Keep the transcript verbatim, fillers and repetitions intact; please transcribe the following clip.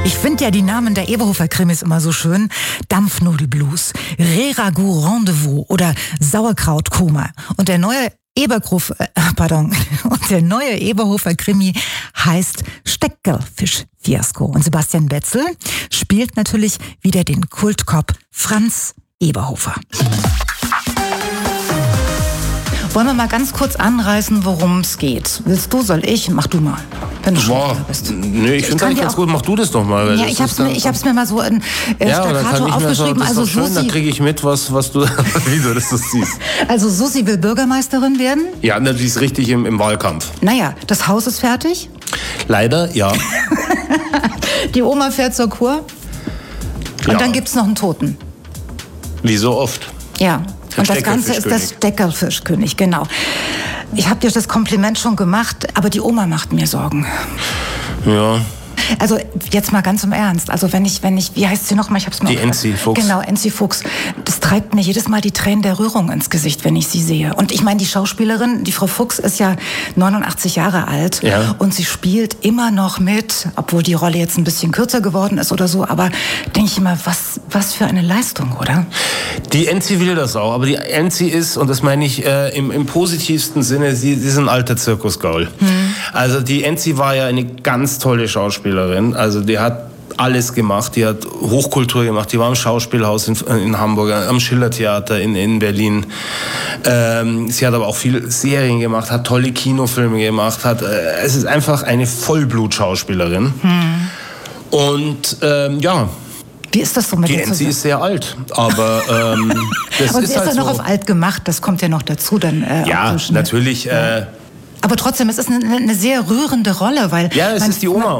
Ich finde ja die Namen der Eberhofer-Krimis immer so schön. Dampfnudelblues, Reragout Rendezvous oder Sauerkrautkoma. Und der neue Ebergruf, äh, pardon, und der neue Eberhofer-Krimi heißt Steckerfisch-Fiasko. Und Sebastian Wetzel spielt natürlich wieder den Kultkopf Franz Eberhofer. Wollen wir mal ganz kurz anreißen, worum es geht? Willst du, soll ich? Mach du mal, wenn du Boah, schon da bist. Nee, ich, ich finde eigentlich ganz gut. Mach du das doch mal. Weil ja, das ich hab's, mir, ich hab's mir mal so in äh, ja, Staccato aufgeschrieben. So, also schön, Susi, dann kriege ich mit, was, was du, wie du das so siehst. Also Susi will Bürgermeisterin werden. Ja, die ist richtig im, im Wahlkampf. Naja, das Haus ist fertig. Leider, ja. Die Oma fährt zur Kur. Und Ja. dann gibt's noch einen Toten. Wie so oft. Ja. Der Und das Ganze ist das Steckerfischkönig, genau. Ich habe dir das Kompliment schon gemacht, aber die Oma macht mir Sorgen. Ja. Also jetzt mal ganz im Ernst. Also wenn ich, wenn ich, wie heißt sie nochmal? Ich hab's mal Die Enzi Fuchs. Genau, Enzi Fuchs. Das treibt mir jedes Mal die Tränen der Rührung ins Gesicht, wenn ich sie sehe. Und ich meine, die Schauspielerin, die Frau Fuchs, ist ja neunundachtzig Jahre alt. Ja. Und sie spielt immer noch mit, obwohl die Rolle jetzt ein bisschen kürzer geworden ist oder so. Aber denke ich immer, was, was für eine Leistung, oder? Die Enzi will das auch, aber die Enzi ist, und das meine ich äh, im, im positivsten Sinne, sie, sie ist ein alter Zirkusgaul. Hm. Also die Enzi war ja eine ganz tolle Schauspielerin. Also die hat alles gemacht, die hat Hochkultur gemacht, die war im Schauspielhaus in, in Hamburg, am Schillertheater in, in Berlin. Ähm, sie hat aber auch viele Serien gemacht, hat tolle Kinofilme gemacht, hat, äh, es ist einfach eine Vollblutschauspielerin. Hm. Und ähm, ja, wie ist das so mit die der Enzi ist sehr alt, aber ähm, das Und ist sie ist halt ja noch so. auf alt gemacht, das kommt ja noch dazu. Dann, äh, Ja, optisch, ne? natürlich. Äh, Aber trotzdem, es ist eine, eine sehr rührende Rolle, weil ja, es man, ist die Oma.